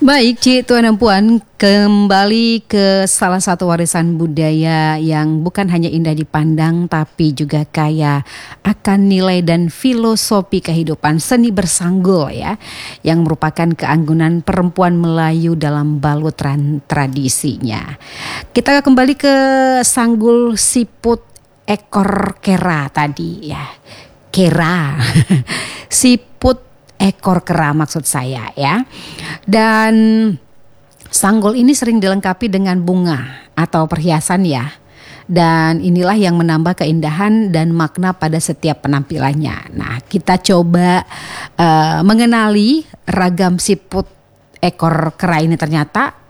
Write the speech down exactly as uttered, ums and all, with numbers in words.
Baik, Ci, Tuan dan Puan, kembali ke salah satu warisan budaya yang bukan hanya indah dipandang tapi juga kaya akan nilai dan filosofi kehidupan, seni bersanggul ya, yang merupakan keanggunan perempuan Melayu dalam balutan tradisinya. Kita kembali ke sanggul siput ekor kera tadi ya. Kera. Siput ekor kera maksud saya ya. Dan sanggul ini sering dilengkapi dengan bunga atau perhiasan ya. Dan inilah yang menambah keindahan dan makna pada setiap penampilannya. Nah, kita coba uh, mengenali ragam siput ekor kera ini. Ternyata